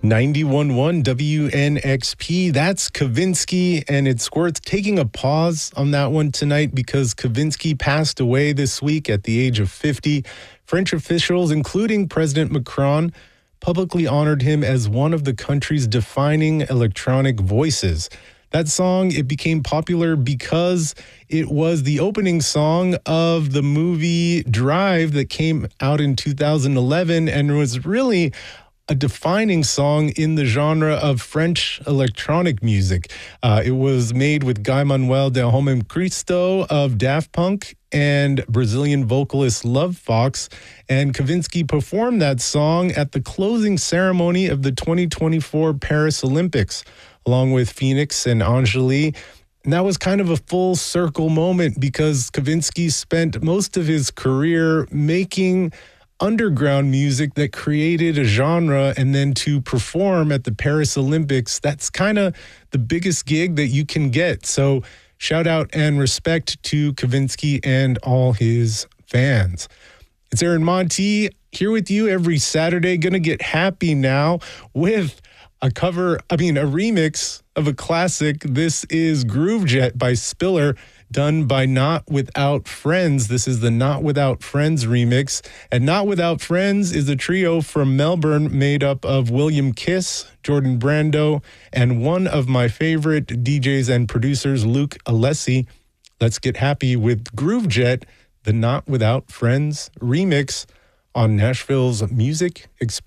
91.1 WNXP. That's Kavinsky, and it's worth taking a pause on that one tonight because Kavinsky passed away this week at the age of 50. French officials, including President Macron, publicly honored him as one of the country's defining electronic voices. That song, it became popular because it was the opening song of the movie Drive that came out in 2011 and was really a defining song in the genre of French electronic music. It was made with Guy Manuel de Homem Christo of Daft Punk and Brazilian vocalist Love Fox. And Kavinsky performed that song at the closing ceremony of the 2024 Paris Olympics, along with Phoenix and Angeli. And that was kind of a full circle moment because Kavinsky spent most of his career making underground music that created a genre, and then to perform at the Paris Olympics, that's kind of the biggest gig that you can get. So shout out and respect to Kavinsky and all his fans. It's Aaron Monti here with you every Saturday. Gonna get happy now with a remix of a classic. This is Groove Jet by Spiller, done by Not Without Friends. This is the Not Without Friends remix. And Not Without Friends is a trio from Melbourne made up of William Kiss, Jordan Brando, and one of my favorite DJs and producers, Luke Alessi. Let's get happy with Groove Jet, the Not Without Friends remix on Nashville's Music Experience.